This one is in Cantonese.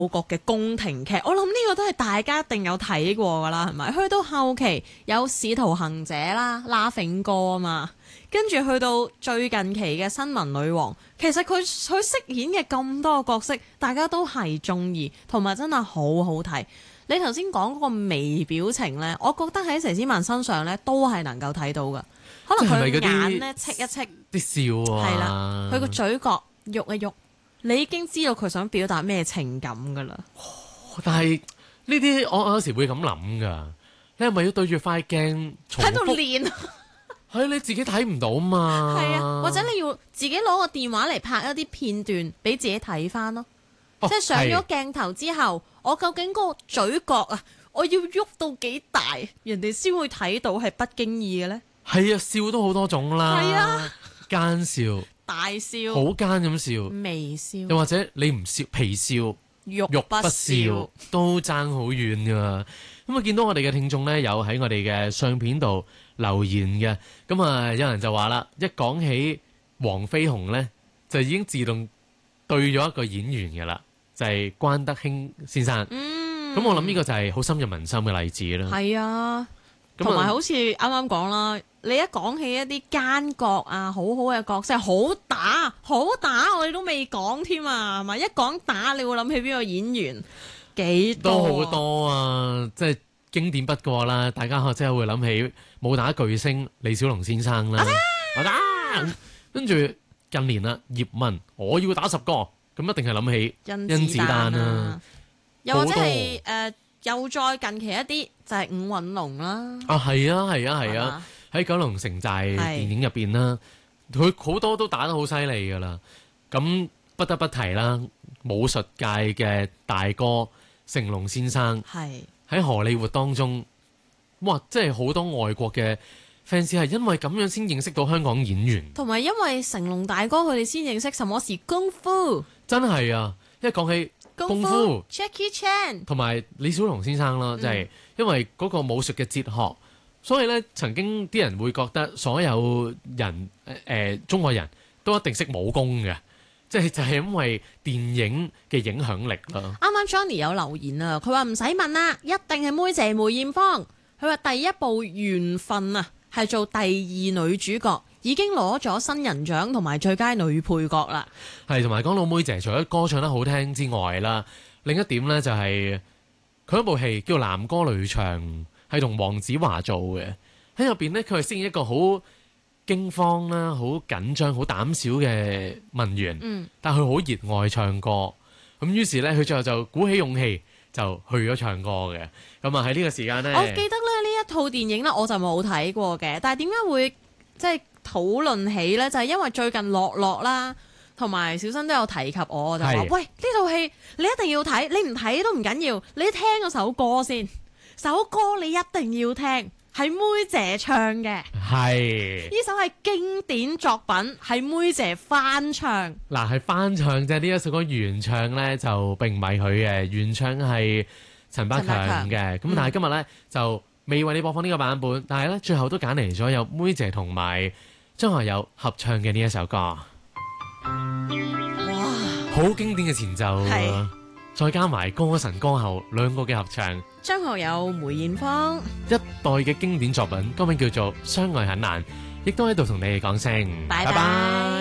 國嘅宮廷劇，我諗呢個都係大家一定有睇過噶啦，係咪？去到後期有使徒行者啦、Laughing 哥啊嘛，跟住去到最近期嘅新聞女王，其實佢飾演嘅咁多個角色，大家都係中意，同埋真係好好睇。你頭先講嗰個微表情呢，我覺得喺佘詩曼身上呢都係能夠睇到㗎。可能佢眼呢戚一戚， 啲笑啊， 係啦，佢個嘴角喐一喐，你已經知道佢想表達咩情感㗎啦。 但係呢啲我有時會咁諗㗎，你係咪要對住塊鏡喺度練？ 係你自己睇唔到嘛？ 係啊，或者你要自己攞個電話嚟拍一啲片段俾自己睇翻咯。即係上咗鏡頭之後，我究竟個嘴角啊，我要喐到幾大，人哋先會睇到係不經意嘅咧？ 係啊，笑都好多種啦。係啊，奸笑、 大笑、 好奸咁笑、 微笑， 又或者你唔笑皮笑、 肉不笑， 都爭好遠噶。咁啊，見到我哋嘅聽眾咧，有喺我哋嘅相片度留言嘅。咁啊，有人就話啦，一講起黃飛鴻咧，就已經自動對咗一個演員嘅啦。就係關德興先生，咁我諗呢個就係好深入民心嘅例子啦。 係啊，同埋好似啱啱講啦，你一講起一啲奸角啊，好好嘅角色，好打，我哋都未講添啊，係咪？一講打，你會諗起邊個演員？幾多？ 都好多啊，即係經典不過啦。大家真係會諗起武打巨星李小龍先生啦。跟住近年啦，葉問我要打10個。咁一定係諗起甄子丹啦， 又或者係又再近期一啲就係伍允龍啦。 係啊，喺九龍城寨電影入邊啦，佢好多都打得好犀利噶啦。咁不得不提啦，武術界嘅大哥成龍先生，喺荷里活當中，哇！即係好多外國嘅 fans 係因為咁樣先認識到香港演員， 同埋因為成龍大哥佢哋先認識什麼是功夫。 真係啊！一講起功夫 Jackie Chan 同埋李小龍先生啦，就係因為嗰個武術嘅哲學，所以咧曾經啲人會覺得所有人中國人都一定識武功嘅，就係因為電影嘅影響力啦。 啱啱 Johnny 有留言啊，佢話唔使問啦，一定係妹姐梅艷芳。佢話第一部緣分啊，係做第2女主角。已經攞咗新人獎同埋最佳女配角啦。 係，同埋講老妹姐，除咗歌唱得好聽之外啦，另一點呢就係佢一部戲叫《南歌女唱》，係同黃子華做嘅。喺入邊呢，佢係飾演一個好驚慌啦、好緊張、好膽小嘅文員。但係佢好熱愛唱歌，咁於是呢，佢最後就鼓起勇氣就去咗唱歌嘅。咁啊喺呢個時間呢， 我記得咧呢一套電影呢，我就冇睇過嘅，但係點解會即係討論起呢？就係因為最近樂樂啦，同埋小新都有提及我，就話喂，呢套戲你一定要睇，你唔睇都唔緊要，你聽嗰首歌先，首歌你一定要聽，係妹姐唱嘅， 係呢首係經典作品，係妹姐翻唱。 嗱，係翻唱啫，呢一首歌原唱呢就並唔係佢嘅，原唱係陳百強嘅。咁但係今日呢，就未為你播放呢個版本，但係呢，最後都揀嚟咗有妹姐同埋張學友合唱嘅呢一首歌。哇！好經典嘅前奏，再加埋歌神歌后兩個嘅合唱， 張學友、梅艷芳一代嘅經典作品，歌名叫做《相愛很難》，亦都喺度同你哋講聲拜拜。